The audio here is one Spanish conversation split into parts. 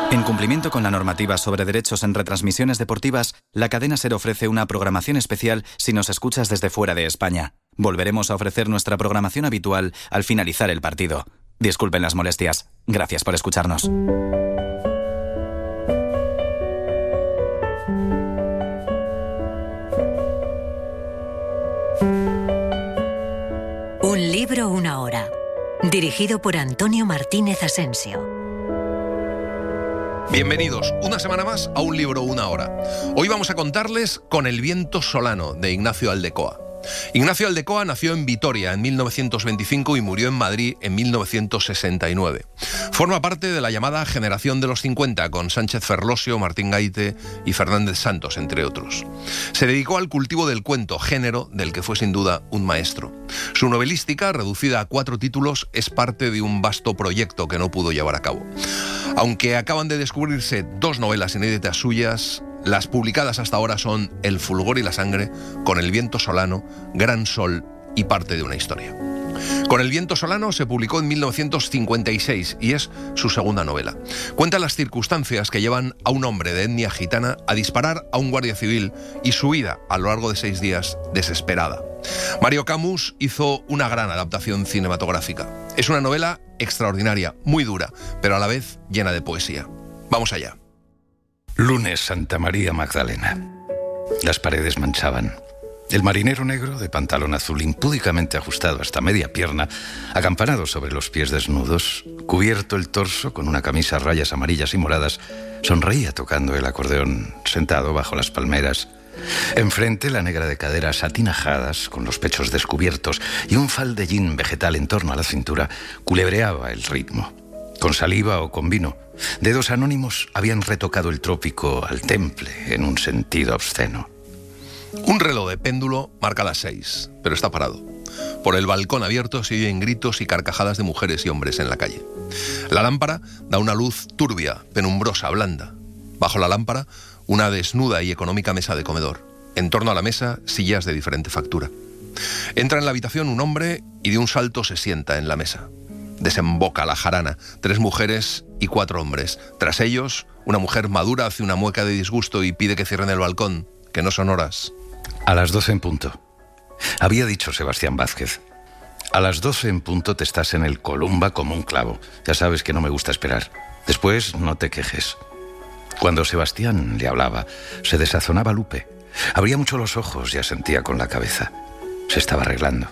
En cumplimiento con la normativa sobre derechos en retransmisiones deportivas, la cadena SER ofrece una programación especial si nos escuchas desde fuera de España. Volveremos a ofrecer nuestra programación habitual al finalizar el partido. Disculpen las molestias. Gracias por escucharnos. Un libro, una hora. Dirigido por Antonio Martínez Asensio. Bienvenidos una semana más a Un libro, una hora. Hoy vamos a contarles Con el viento solano, de Ignacio Aldecoa. Ignacio Aldecoa nació en Vitoria en 1925 y murió en Madrid en 1969. Forma parte de la llamada generación de los 50, con Sánchez Ferlosio, Martín Gaite y Fernández Santos, entre otros. Se dedicó al cultivo del cuento, género del que fue sin duda un maestro. Su novelística, reducida a 4 títulos, es parte de un vasto proyecto que no pudo llevar a cabo. Aunque acaban de descubrirse 2 novelas inéditas suyas, las publicadas hasta ahora son El fulgor y la sangre, Con el viento solano, Gran sol y Parte de una historia. Con el viento solano se publicó en 1956 y es su segunda novela. Cuenta las circunstancias que llevan a un hombre de etnia gitana a disparar a un guardia civil y su vida a lo largo de 6 días desesperada. Mario Camus hizo una gran adaptación cinematográfica. Es una novela extraordinaria, muy dura, pero a la vez llena de poesía. Vamos allá. Lunes, Santa María Magdalena. Las paredes manchaban. El marinero negro, de pantalón azul impúdicamente ajustado hasta media pierna, acampanado sobre los pies desnudos, cubierto el torso con una camisa a rayas amarillas y moradas, sonreía tocando el acordeón, sentado bajo las palmeras. Enfrente, la negra de caderas atinajadas, con los pechos descubiertos y un faldellín vegetal en torno a la cintura, culebreaba el ritmo. Con saliva o con vino, dedos anónimos habían retocado el trópico al temple en un sentido obsceno. Un reloj de péndulo marca las 6, pero está parado. Por el balcón abierto se oyen gritos y carcajadas de mujeres y hombres en la calle. La lámpara da una luz turbia, penumbrosa, blanda. Bajo la lámpara, una desnuda y económica mesa de comedor. En torno a la mesa, sillas de diferente factura. Entra en la habitación un hombre y de un salto se sienta en la mesa. Desemboca la jarana, 3 mujeres y 4 hombres. Tras ellos, una mujer madura hace una mueca de disgusto y pide que cierren el balcón, que no son horas. A las 12 en punto. Había dicho Sebastián Vázquez. A las 12 en punto te estás en el Columba como un clavo. Ya sabes que no me gusta esperar. Después no te quejes. Cuando Sebastián le hablaba, se desazonaba Lupe. Abría mucho los ojos y asentía con la cabeza. Se estaba arreglando.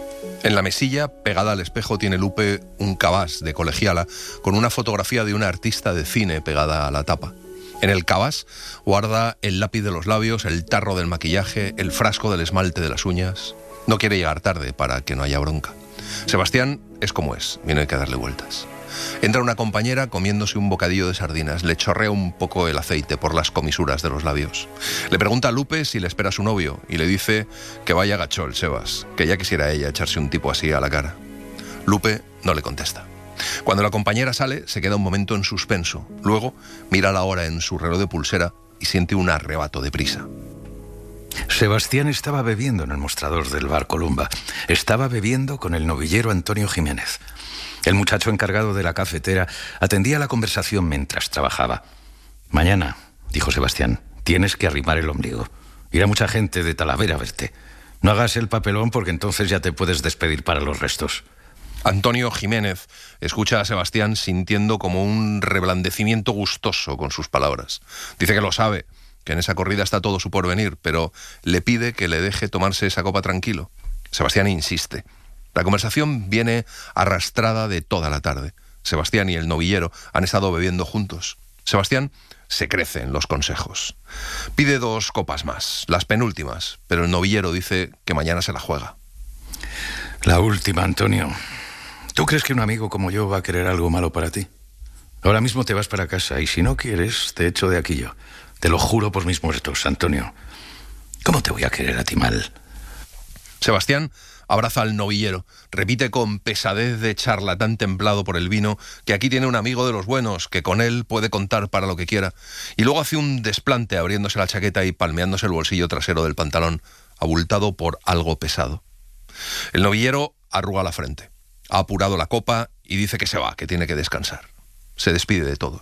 En la mesilla, pegada al espejo, tiene Lupe un cabas de colegiala con una fotografía de una artista de cine pegada a la tapa. En el cabas guarda el lápiz de los labios, el tarro del maquillaje, el frasco del esmalte de las uñas. No quiere llegar tarde para que no haya bronca. Sebastián es como es, y no hay que darle vueltas. Entra una compañera comiéndose un bocadillo de sardinas. Le chorrea un poco el aceite por las comisuras de los labios. Le pregunta a Lupe si le espera a su novio y le dice que vaya gacho el Sebas, que ya quisiera ella echarse un tipo así a la cara. Lupe no le contesta. Cuando la compañera sale, se queda un momento en suspenso. Luego mira la hora en su reloj de pulsera y siente un arrebato de prisa. Sebastián estaba bebiendo en el mostrador del bar Columba. Estaba bebiendo con el novillero Antonio Jiménez. El muchacho encargado de la cafetera atendía la conversación mientras trabajaba. Mañana, dijo Sebastián, tienes que arrimar el ombligo. Irá mucha gente de Talavera a verte. No hagas el papelón porque entonces ya te puedes despedir para los restos. Antonio Jiménez escucha a Sebastián sintiendo como un reblandecimiento gustoso con sus palabras. Dice que lo sabe, que en esa corrida está todo su porvenir, pero le pide que le deje tomarse esa copa tranquilo. Sebastián insiste. La conversación viene arrastrada de toda la tarde. Sebastián y el novillero han estado bebiendo juntos. Sebastián se crece en los consejos. Pide 2 copas más, las penúltimas, pero el novillero dice que mañana se la juega. La última, Antonio. ¿Tú crees que un amigo como yo va a querer algo malo para ti? Ahora mismo te vas para casa y si no quieres, te echo de aquí yo. Te lo juro por mis muertos, Antonio. ¿Cómo te voy a querer a ti mal? Sebastián abraza al novillero, repite con pesadez de charlatán templado por el vino que aquí tiene un amigo de los buenos, que con él puede contar para lo que quiera, y luego hace un desplante abriéndose la chaqueta y palmeándose el bolsillo trasero del pantalón, abultado por algo pesado. El novillero arruga la frente, ha apurado la copa y dice que se va, que tiene que descansar. Se despide de todos.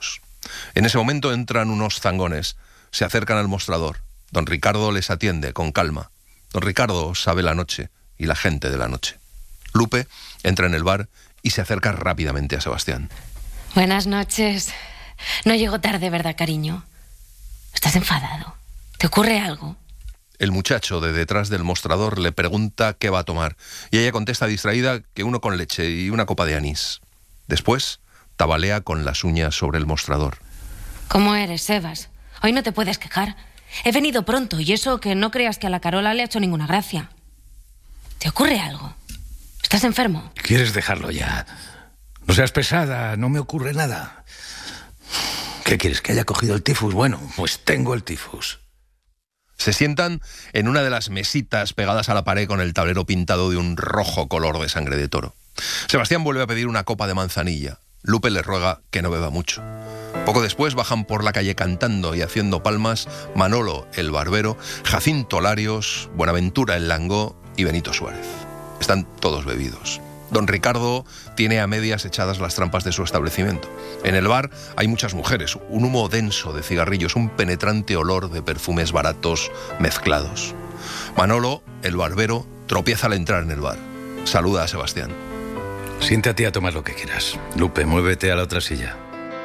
En ese momento entran unos zangones, se acercan al mostrador. Don Ricardo les atiende con calma. Don Ricardo sabe la noche y la gente de la noche. Lupe entra en el bar y se acerca rápidamente a Sebastián. Buenas noches. No llego tarde, ¿verdad, cariño? ¿Estás enfadado? ¿Te ocurre algo? El muchacho de detrás del mostrador le pregunta qué va a tomar y ella contesta distraída que uno con leche y una copa de anís. Después tabalea con las uñas sobre el mostrador. ¿Cómo eres, Sebas? Hoy no te puedes quejar. He venido pronto y eso que no creas que a la Carola le ha hecho ninguna gracia. ¿Te ocurre algo? ¿Estás enfermo? ¿Quieres dejarlo ya? No seas pesada, no me ocurre nada. ¿Qué quieres, que haya cogido el tifus? Bueno, pues tengo el tifus. Se sientan en una de las mesitas pegadas a la pared con el tablero pintado de un rojo color de sangre de toro. Sebastián vuelve a pedir una copa de manzanilla. Lupe le ruega que no beba mucho. Poco después bajan por la calle cantando y haciendo palmas Manolo el barbero, Jacinto Larios, Buenaventura el Langó y Benito Suárez. Están todos bebidos. Don Ricardo tiene a medias echadas las trampas de su establecimiento. En el bar hay muchas mujeres, un humo denso de cigarrillos, un penetrante olor de perfumes baratos mezclados. Manolo, el barbero, tropieza al entrar en el bar. Saluda a Sebastián. Siéntate a tomar lo que quieras. Lupe, muévete a la otra silla.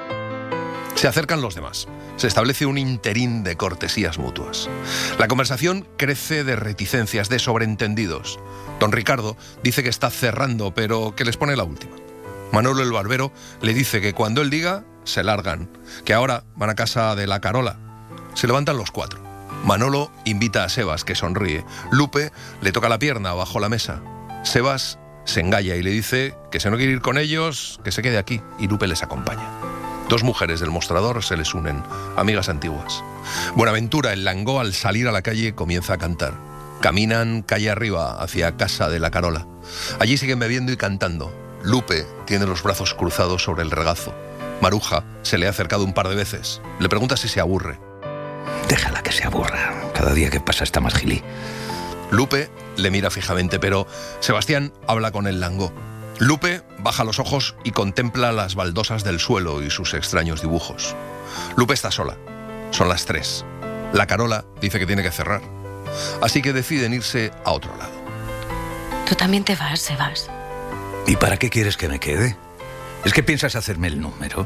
Se acercan los demás. Se establece un interín de cortesías mutuas. La conversación crece de reticencias, de sobreentendidos. Don Ricardo dice que está cerrando, pero que les pone la última. Manolo el barbero le dice que cuando él diga, se largan, que ahora van a casa de la Carola. Se levantan los cuatro. Manolo invita a Sebas, que sonríe. Lupe le toca la pierna bajo la mesa. Sebas se engalla y le dice que si no quiere ir con ellos, que se quede aquí, y Lupe les acompaña. Dos mujeres del mostrador se les unen, amigas antiguas. Buenaventura, el Langó, al salir a la calle, comienza a cantar. Caminan calle arriba hacia casa de la Carola. Allí siguen bebiendo y cantando. Lupe tiene los brazos cruzados sobre el regazo. Maruja se le ha acercado un par de veces. Le pregunta si se aburre. Déjala que se aburra. Cada día que pasa está más gilí. Lupe le mira fijamente, pero Sebastián habla con el Langó. Lupe baja los ojos y contempla las baldosas del suelo y sus extraños dibujos. Lupe está sola. Son las 3. La Carola dice que tiene que cerrar. Así que deciden irse a otro lado. Tú también te vas, Sebas. ¿Y para qué quieres que me quede? ¿Es que piensas hacerme el número?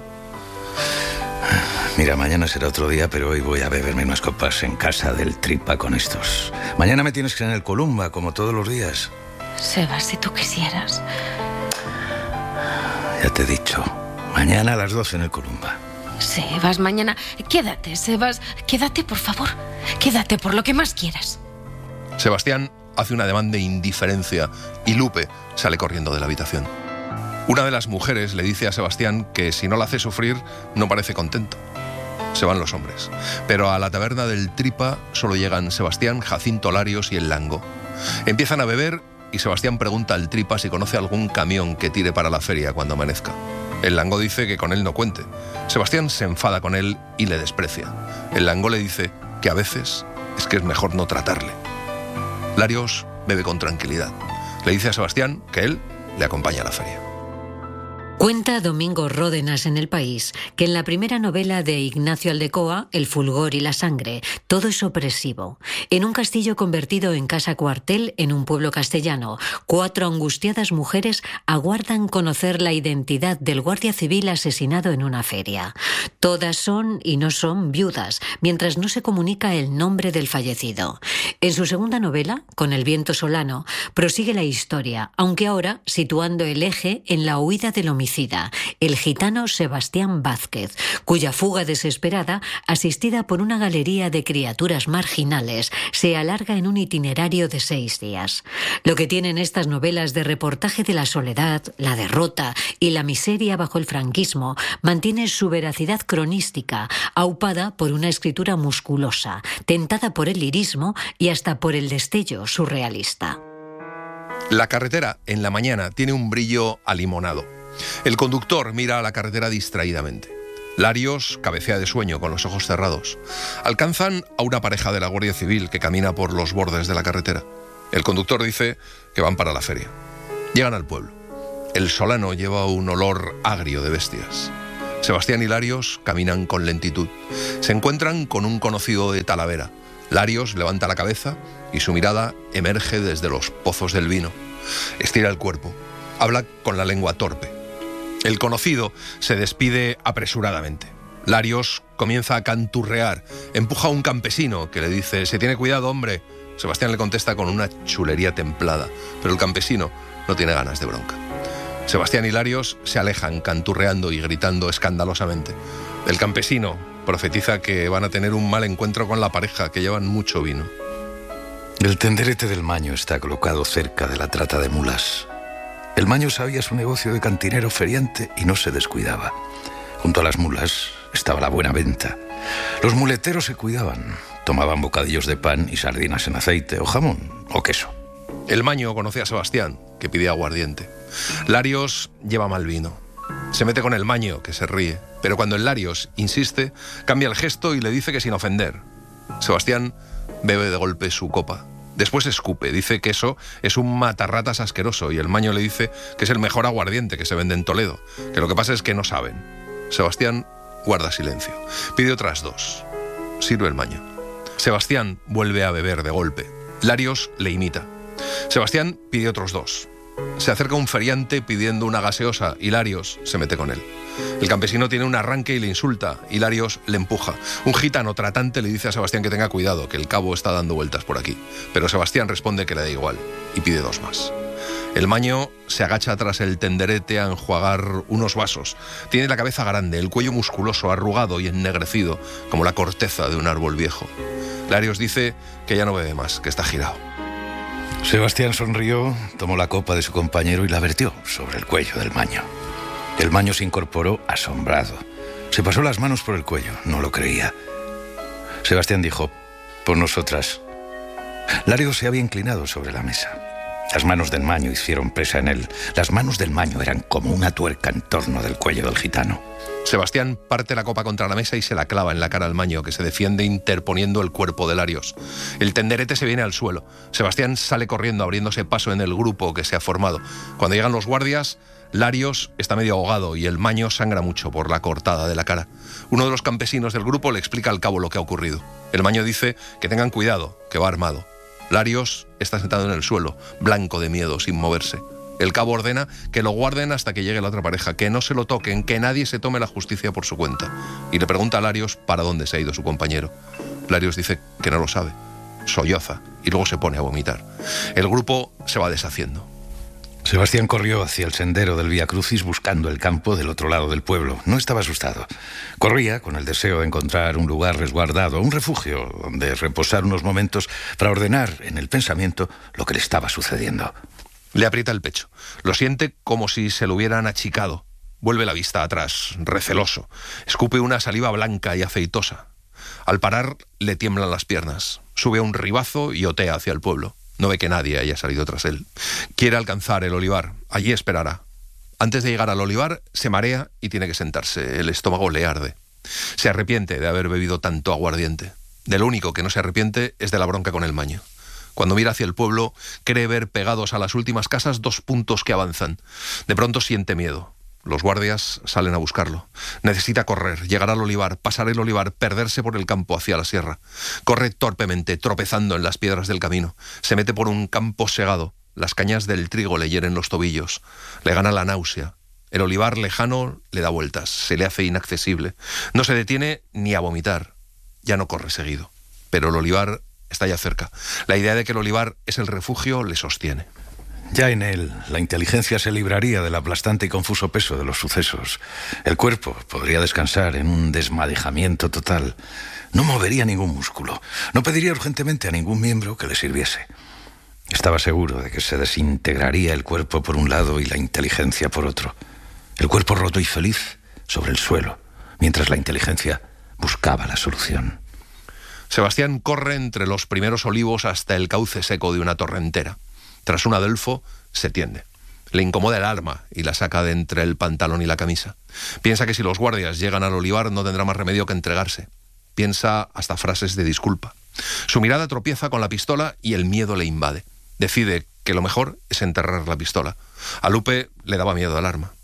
Mira, mañana será otro día, pero hoy voy a beberme unas copas en casa del Tripa con estos. Mañana me tienes que ir en el Columba, como todos los días. Sebas, si tú quisieras. Ya te he dicho, mañana a las 12 en el Columba. Sebas, mañana. Quédate, Sebas. Quédate, por favor. Quédate por lo que más quieras. Sebastián hace un ademán de indiferencia y Lupe sale corriendo de la habitación. Una de las mujeres le dice a Sebastián que si no la hace sufrir, no parece contento. Se van los hombres. Pero a la taberna del Tripa solo llegan Sebastián, Jacinto Larios y el Langó. Empiezan a beber y Sebastián pregunta al Tripa si conoce algún camión que tire para la feria cuando amanezca. El Langó dice que con él no cuente. Sebastián se enfada con él y le desprecia. El Langó le dice que a veces es que es mejor no tratarle. Larios bebe con tranquilidad. Le dice a Sebastián que él le acompaña a la feria. Cuenta Domingo Ródenas en El País que en la primera novela de Ignacio Aldecoa, El fulgor y la sangre, todo es opresivo. En un castillo convertido en casa cuartel en un pueblo castellano, 4 angustiadas mujeres aguardan conocer la identidad del guardia civil asesinado en una feria. Todas son y no son viudas, mientras no se comunica el nombre del fallecido. En su segunda novela, Con el viento solano, prosigue la historia, aunque ahora situando el eje en la huida del homicida, el gitano Sebastián Vázquez, cuya fuga desesperada, asistida por una galería de criaturas marginales, se alarga en un itinerario de 6 días. Lo que tienen estas novelas de reportaje de la soledad, la derrota y la miseria bajo el franquismo mantiene su veracidad cronística, aupada por una escritura musculosa, tentada por el lirismo y hasta por el destello surrealista. La carretera, en la mañana, tiene un brillo alimonado. El conductor mira a la carretera distraídamente. Larios cabecea de sueño con los ojos cerrados. Alcanzan a una pareja de la Guardia Civil que camina por los bordes de la carretera. El conductor dice que van para la feria. Llegan al pueblo. El solano lleva un olor agrio de bestias. Sebastián y Larios caminan con lentitud. Se encuentran con un conocido de Talavera. Larios levanta la cabeza y su mirada emerge desde los pozos del vino. Estira el cuerpo. Habla con la lengua torpe. El conocido se despide apresuradamente. Larios comienza a canturrear. Empuja a un campesino que le dice: «Se tiene cuidado, hombre». Sebastián le contesta con una chulería templada, pero el campesino no tiene ganas de bronca. Sebastián y Larios se alejan canturreando y gritando escandalosamente. El campesino profetiza que van a tener un mal encuentro con la pareja, que llevan mucho vino. El tenderete del Maño está colocado cerca de la trata de mulas. El Maño sabía su negocio de cantinero feriante y no se descuidaba. Junto a las mulas estaba la buena venta. Los muleteros se cuidaban. Tomaban bocadillos de pan y sardinas en aceite, o jamón, o queso. El Maño conoce a Sebastián, que pide aguardiente. Larios lleva mal vino. Se mete con el Maño, que se ríe. Pero cuando el Larios insiste, cambia el gesto y le dice que sin ofender. Sebastián bebe de golpe su copa. Después escupe, dice que eso es un matarratas asqueroso, y el Maño le dice que es el mejor aguardiente que se vende en Toledo, que lo que pasa es que no saben. Sebastián guarda silencio. Pide otras dos. Sirve el Maño. Sebastián vuelve a beber de golpe. Larios le imita. Sebastián pide otros dos. Se acerca un feriante pidiendo una gaseosa y Larios se mete con él. El campesino tiene un arranque y le insulta, y Larios le empuja. Un gitano tratante le dice a Sebastián que tenga cuidado, que el cabo está dando vueltas por aquí. Pero Sebastián responde que le da igual y pide dos más. El Maño se agacha tras el tenderete a enjuagar unos vasos. Tiene la cabeza grande, el cuello musculoso, arrugado y ennegrecido, como la corteza de un árbol viejo. Larios dice que ya no bebe más, que está girado. Sebastián sonrió, tomó la copa de su compañero y la vertió sobre el cuello del Maño. El Maño se incorporó asombrado. Se pasó las manos por el cuello, no lo creía. Sebastián dijo: «Por nosotras». Larios se había inclinado sobre la mesa. Las manos del Maño hicieron presa en él. Las manos del Maño eran como una tuerca en torno del cuello del gitano. Sebastián parte la copa contra la mesa y se la clava en la cara al Maño, que se defiende interponiendo el cuerpo de Larios. El tenderete se viene al suelo. Sebastián sale corriendo, abriéndose paso en el grupo que se ha formado. Cuando llegan los guardias, Larios está medio ahogado y el Maño sangra mucho por la cortada de la cara. Uno de los campesinos del grupo le explica al cabo lo que ha ocurrido. El Maño dice que tengan cuidado, que va armado. Larios está sentado en el suelo, blanco de miedo, sin moverse. El cabo ordena que lo guarden hasta que llegue la otra pareja, que no se lo toquen, que nadie se tome la justicia por su cuenta. Y le pregunta a Larios para dónde se ha ido su compañero. Larios dice que no lo sabe. Solloza y luego se pone a vomitar. El grupo se va deshaciendo. Sebastián corrió hacia el sendero del Vía Crucis buscando el campo del otro lado del pueblo. No estaba asustado. Corría con el deseo de encontrar un lugar resguardado, un refugio donde reposar unos momentos para ordenar en el pensamiento lo que le estaba sucediendo. Le aprieta el pecho. Lo siente como si se lo hubieran achicado. Vuelve la vista atrás, receloso. Escupe una saliva blanca y aceitosa. Al parar, le tiemblan las piernas. Sube a un ribazo y otea hacia el pueblo. No ve que nadie haya salido tras él. Quiere alcanzar el olivar. Allí esperará. Antes de llegar al olivar, se marea y tiene que sentarse. El estómago le arde. Se arrepiente de haber bebido tanto aguardiente. De lo único que no se arrepiente es de la bronca con el Maño. Cuando mira hacia el pueblo, cree ver pegados a las últimas casas 2 puntos que avanzan. De pronto siente miedo. Los guardias salen a buscarlo. Necesita correr, llegar al olivar, pasar el olivar, perderse por el campo hacia la sierra. Corre torpemente, tropezando en las piedras del camino. Se mete por un campo segado. Las cañas del trigo le hieren los tobillos. Le gana la náusea. El olivar lejano le da vueltas. Se le hace inaccesible. No se detiene ni a vomitar. Ya no corre seguido. Pero el olivar está ya cerca. La idea de que el olivar es el refugio le sostiene. Ya en él, la inteligencia se libraría del aplastante y confuso peso de los sucesos. El cuerpo podría descansar en un desmadejamiento total. No movería ningún músculo. No pediría urgentemente a ningún miembro que le sirviese. Estaba seguro de que se desintegraría el cuerpo por un lado y la inteligencia por otro. El cuerpo roto y feliz sobre el suelo, mientras la inteligencia buscaba la solución. Sebastián corre entre los primeros olivos hasta el cauce seco de una torrentera. Tras un adelfo, se tiende. Le incomoda el arma y la saca de entre el pantalón y la camisa. Piensa que si los guardias llegan al olivar no tendrá más remedio que entregarse. Piensa hasta frases de disculpa. Su mirada tropieza con la pistola y el miedo le invade. Decide que lo mejor es enterrar la pistola. A Lupe le daba miedo el arma.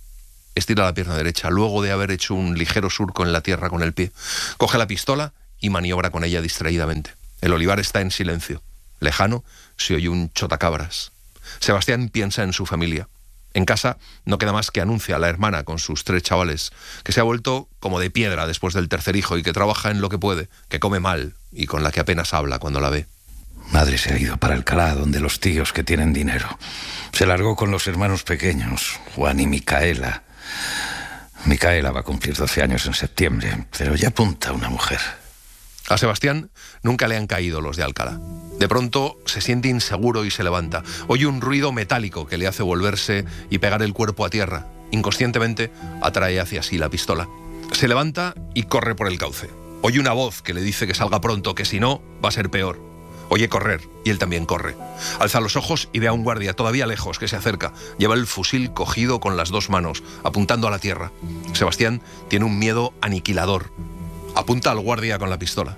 estira la pierna derecha, luego de haber hecho un ligero surco en la tierra con el pie. Coge la pistola y maniobra con ella distraídamente. El olivar está en silencio. Lejano se oye un chotacabras. Sebastián piensa en su familia. En casa no queda más que anuncia a la hermana con sus 3 chavales, que se ha vuelto como de piedra después del tercer hijo y que trabaja en lo que puede, que come mal y con la que apenas habla cuando la ve. Madre se ha ido para Alcalá, donde los tíos que tienen dinero. Se largó con los hermanos pequeños, Juan y Micaela. Micaela va a cumplir 12 años en septiembre, pero ya apunta una mujer. A Sebastián nunca le han caído los de Alcalá. De pronto se siente inseguro y se levanta. Oye un ruido metálico que le hace volverse y pegar el cuerpo a tierra. Inconscientemente atrae hacia sí la pistola. Se levanta y corre por el cauce. Oye una voz que le dice que salga pronto, que si no va a ser peor. Oye correr y él también corre. Alza los ojos y ve a un guardia todavía lejos que se acerca. Lleva el fusil cogido con las 2 manos, apuntando a la tierra. Sebastián tiene un miedo aniquilador. Apunta al guardia con la pistola.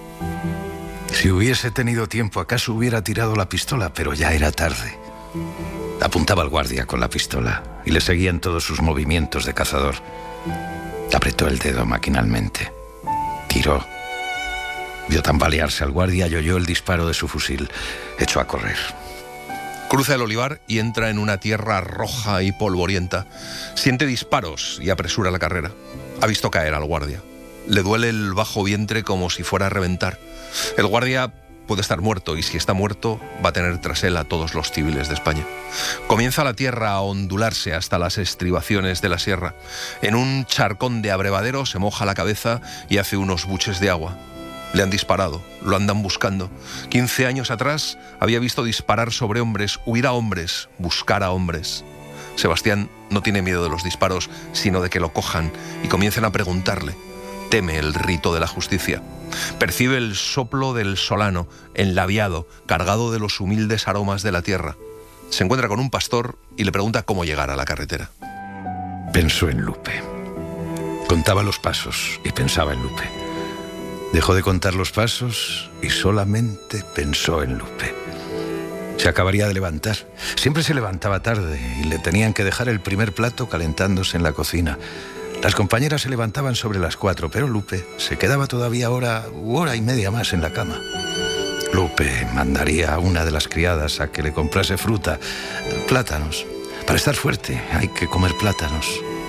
Si hubiese tenido tiempo, acaso hubiera tirado la pistola, pero ya era tarde. Apuntaba al guardia con la pistola y le seguían todos sus movimientos de cazador. Apretó el dedo maquinalmente. Tiró. Vio tambalearse al guardia y oyó el disparo de su fusil. Echó a correr. Cruza el olivar y entra en una tierra roja y polvorienta. Siente disparos y apresura la carrera. Ha visto caer al guardia. Le duele el bajo vientre como si fuera a reventar. El guardia puede estar muerto y si está muerto va a tener tras él a todos los civiles de España. Comienza la tierra a ondularse hasta las estribaciones de la sierra. En un charcón de abrevadero se moja la cabeza y hace unos buches de agua. Le han disparado, lo andan buscando. 15 años atrás había visto disparar sobre hombres, huir a hombres, buscar a hombres. Sebastián no tiene miedo de los disparos, sino de que lo cojan y comiencen a preguntarle. Teme el rito de la justicia. Percibe el soplo del solano, enlabiado, cargado de los humildes aromas de la tierra. Se encuentra con un pastor y le pregunta cómo llegar a la carretera. Pensó en Lupe. Contaba los pasos y pensaba en Lupe. Dejó de contar los pasos y solamente pensó en Lupe. Se acabaría de levantar. Siempre se levantaba tarde y le tenían que dejar el primer plato calentándose en la cocina. Las compañeras se levantaban sobre las 4, pero Lupe se quedaba todavía hora y media más en la cama. Lupe mandaría a una de las criadas a que le comprase fruta, plátanos. Para estar fuerte hay que comer plátanos.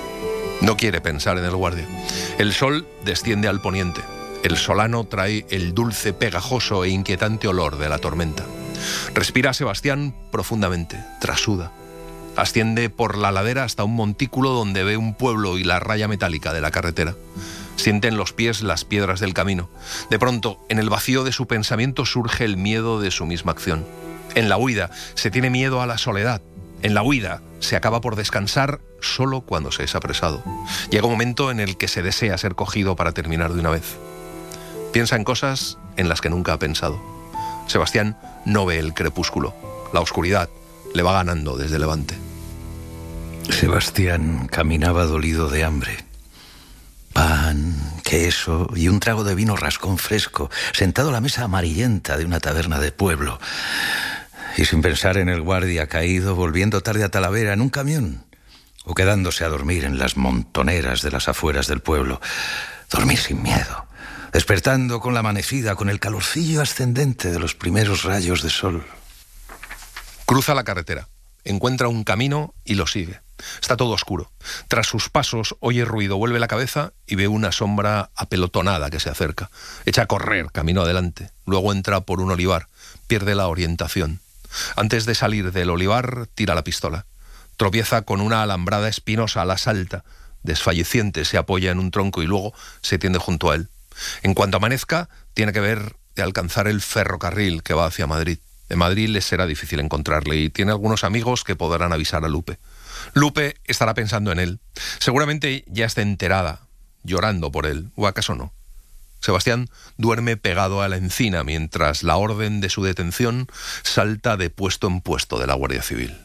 No quiere pensar en el guardia. El sol desciende al poniente. El solano trae el dulce, pegajoso e inquietante olor de la tormenta. Respira Sebastián profundamente, trasuda. Asciende por la ladera hasta un montículo donde ve un pueblo y la raya metálica de la carretera. Siente en los pies las piedras del camino. De pronto, en el vacío de su pensamiento surge el miedo de su misma acción. En la huida se tiene miedo a la soledad. En la huida se acaba por descansar solo cuando se es apresado. Llega un momento en el que se desea ser cogido para terminar de una vez. Piensa en cosas en las que nunca ha pensado. Sebastián no ve el crepúsculo. La oscuridad le va ganando desde Levante. Sebastián caminaba dolido de hambre. Pan, queso y un trago de vino rascón fresco, sentado a la mesa amarillenta de una taberna de pueblo. Y sin pensar en el guardia caído, volviendo tarde a Talavera en un camión, o quedándose a dormir en las montoneras de las afueras del pueblo. Dormir sin miedo, despertando con la amanecida, con el calorcillo ascendente de los primeros rayos de sol. Cruza la carretera, encuentra un camino y lo sigue. Está todo oscuro. Tras sus pasos oye ruido, vuelve la cabeza y ve una sombra apelotonada que se acerca. Echa a correr, camino adelante. Luego entra por un olivar, pierde la orientación. Antes de salir del olivar, tira la pistola. Tropieza con una alambrada espinosa, la salta. Desfalleciente se apoya en un tronco y luego se tiende junto a él. En cuanto amanezca, tiene que ver de alcanzar el ferrocarril que va hacia Madrid. En Madrid les será difícil encontrarle y tiene algunos amigos que podrán avisar a Lupe. Lupe estará pensando en él. Seguramente ya está enterada, llorando por él, ¿o acaso no? Sebastián duerme pegado a la encina mientras la orden de su detención salta de puesto en puesto de la Guardia Civil.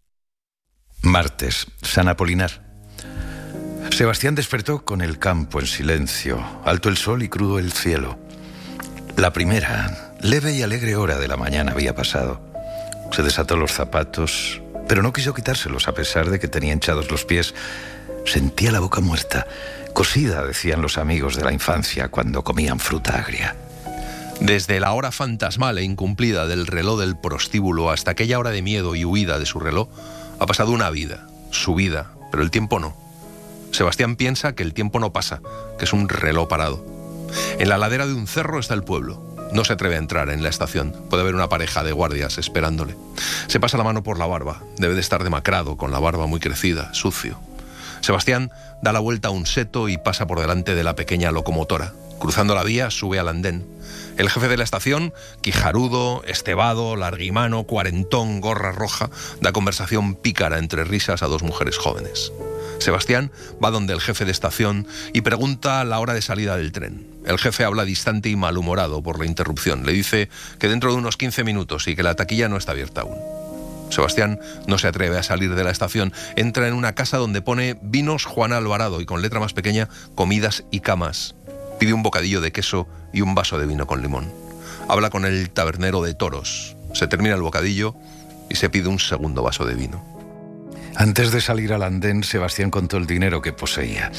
Martes, San Apolinar. Sebastián despertó con el campo en silencio, alto el sol y crudo el cielo. La primera, leve y alegre hora de la mañana había pasado. Se desató los zapatos, pero no quiso quitárselos a pesar de que tenía hinchados los pies. Sentía la boca muerta, cosida, decían los amigos de la infancia cuando comían fruta agria. Desde la hora fantasmal e incumplida del reloj del prostíbulo hasta aquella hora de miedo y huida de su reloj, ha pasado una vida, su vida, pero el tiempo no. Sebastián piensa que el tiempo no pasa, que es un reloj parado. En la ladera de un cerro está el pueblo. No se atreve a entrar en la estación. Puede haber una pareja de guardias esperándole. Se pasa la mano por la barba. Debe de estar demacrado, con la barba muy crecida, sucio. Sebastián da la vuelta a un seto y pasa por delante de la pequeña locomotora. Cruzando la vía, sube al andén. El jefe de la estación, quijarudo, estevado, larguimano, cuarentón, gorra roja, da conversación pícara entre risas a dos mujeres jóvenes. Sebastián va donde el jefe de estación y pregunta la hora de salida del tren. El jefe habla distante y malhumorado por la interrupción. Le dice que dentro de unos 15 minutos y que la taquilla no está abierta aún. Sebastián no se atreve a salir de la estación. Entra en una casa donde pone Vinos Juan Alvarado y con letra más pequeña, comidas y camas. Pide un bocadillo de queso y un vaso de vino con limón. Habla con el tabernero de toros. Se termina el bocadillo y se pide un segundo vaso de vino. Antes de salir al andén, Sebastián contó el dinero que poseía.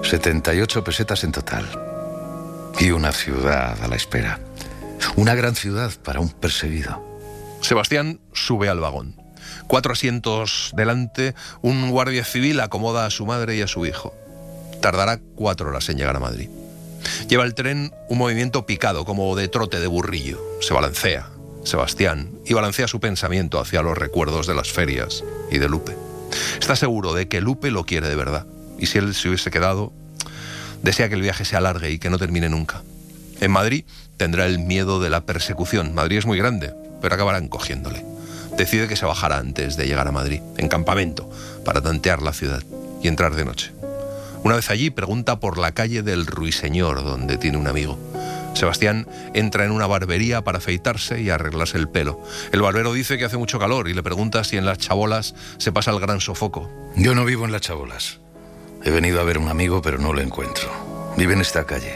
78 pesetas en total. Y una ciudad a la espera. Una gran ciudad para un perseguido. Sebastián sube al vagón. 4 asientos delante, un guardia civil acomoda a su madre y a su hijo. Tardará 4 horas en llegar a Madrid. Lleva el tren un movimiento picado, como de trote de burrillo. Se balancea, Sebastián, y balancea su pensamiento hacia los recuerdos de las ferias y de Lupe. Está seguro de que Lupe lo quiere de verdad. Y si él se hubiese quedado, desea que el viaje se alargue y que no termine nunca. En Madrid tendrá el miedo de la persecución. Madrid es muy grande, pero acabarán cogiéndole. Decide que se bajará antes de llegar a Madrid, en campamento, para tantear la ciudad y entrar de noche. Una vez allí, pregunta por la calle del Ruiseñor, donde tiene un amigo. Sebastián entra en una barbería para afeitarse y arreglarse el pelo. El barbero dice que hace mucho calor y le pregunta si en las chabolas se pasa el gran sofoco. Yo no vivo en las chabolas. He venido a ver a un amigo, pero no lo encuentro. Vive en esta calle.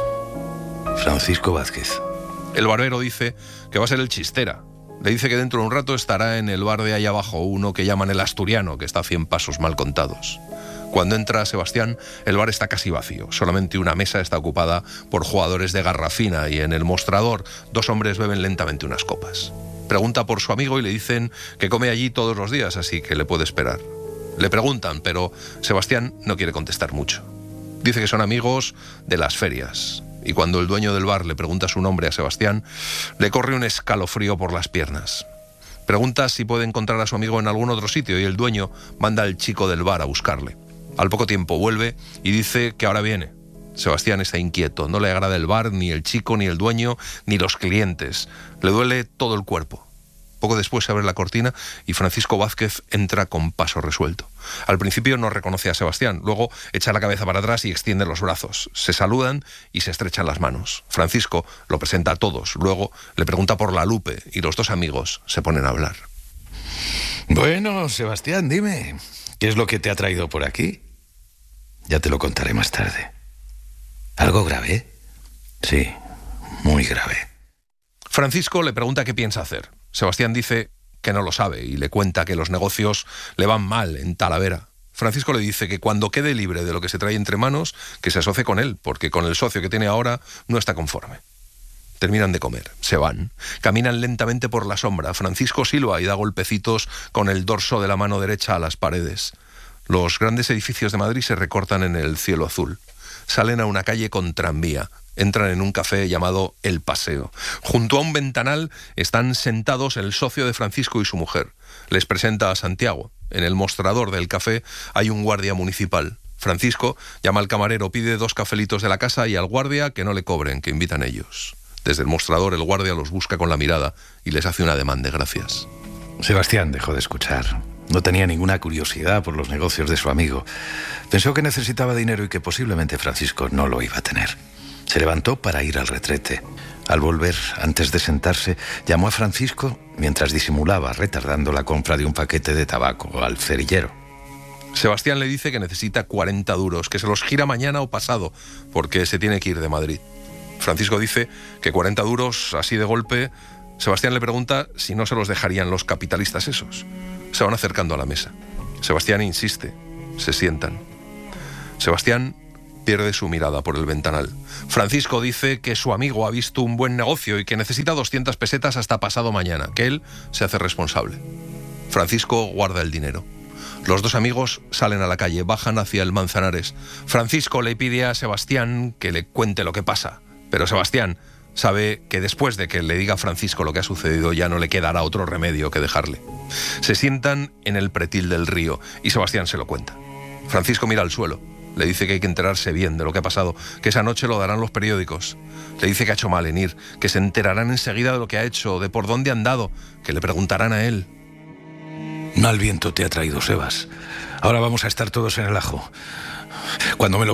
Francisco Vázquez. El barbero dice que va a ser el Chistera. Le dice que dentro de un rato estará en el bar de ahí abajo, uno que llaman el Asturiano, que está a 100 pasos mal contados. Cuando entra Sebastián, el bar está casi vacío. Solamente una mesa está ocupada por jugadores de garrafina y en el mostrador 2 hombres beben lentamente unas copas. Pregunta por su amigo y le dicen que come allí todos los días, así que le puede esperar. Le preguntan, pero Sebastián no quiere contestar mucho. Dice que son amigos de las ferias. Y cuando el dueño del bar le pregunta su nombre a Sebastián, le corre un escalofrío por las piernas. Pregunta si puede encontrar a su amigo en algún otro sitio y el dueño manda al chico del bar a buscarle. Al poco tiempo vuelve y dice que ahora viene. Sebastián está inquieto, no le agrada el bar, ni el chico, ni el dueño, ni los clientes. Le duele todo el cuerpo. Poco después se abre la cortina y Francisco Vázquez entra con paso resuelto. Al principio no reconoce a Sebastián, luego echa la cabeza para atrás y extiende los brazos. Se saludan y se estrechan las manos. Francisco lo presenta a todos, luego le pregunta por la Lupe y los 2 amigos se ponen a hablar. Bueno, Sebastián, dime, ¿qué es lo que te ha traído por aquí? Ya te lo contaré más tarde. ¿Algo grave? Sí, muy grave. Francisco le pregunta qué piensa hacer. Sebastián dice que no lo sabe y le cuenta que los negocios le van mal en Talavera. Francisco le dice que cuando quede libre de lo que se trae entre manos, que se asocie con él, porque con el socio que tiene ahora no está conforme. Terminan de comer, se van, caminan lentamente por la sombra. Francisco silba y da golpecitos con el dorso de la mano derecha a las paredes. Los grandes edificios de Madrid se recortan en el cielo azul. Salen a una calle con tranvía. Entran en un café llamado El Paseo. Junto a un ventanal están sentados el socio de Francisco y su mujer. Les presenta a Santiago. En el mostrador del café hay un guardia municipal. Francisco llama al camarero, pide 2 cafelitos de la casa y al guardia que no le cobren, que invitan ellos. Desde el mostrador el guardia los busca con la mirada y les hace un ademán de gracias. Sebastián dejó de escuchar. No tenía ninguna curiosidad por los negocios de su amigo. Pensó que necesitaba dinero y que posiblemente Francisco no lo iba a tener. Se levantó para ir al retrete. Al volver, antes de sentarse, llamó a Francisco mientras disimulaba, retardando la compra de un paquete de tabaco al cerillero. Sebastián le dice que necesita 40 duros, que se los gira mañana o pasado, porque se tiene que ir de Madrid. Francisco dice que 40 duros, así de golpe. Sebastián le pregunta si no se los dejarían los capitalistas esos. Se van acercando a la mesa. Sebastián insiste. Se sientan. Sebastián pierde su mirada por el ventanal. Francisco dice que su amigo ha visto un buen negocio y que necesita 200 pesetas hasta pasado mañana, que él se hace responsable. Francisco guarda el dinero. Los dos amigos salen a la calle, bajan hacia el Manzanares. Francisco le pide a Sebastián que le cuente lo que pasa, pero Sebastián sabe que después de que le diga a Francisco lo que ha sucedido ya no le quedará otro remedio que dejarle. Se sientan en el pretil del río y Sebastián se lo cuenta. Francisco mira al suelo. Le dice que hay que enterarse bien de lo que ha pasado, que esa noche lo darán los periódicos. Le dice que ha hecho mal en ir, que se enterarán enseguida de lo que ha hecho, de por dónde ha andado, que le preguntarán a él. Mal viento te ha traído, Sebas. Ahora vamos a estar todos en el ajo. Cuando me lo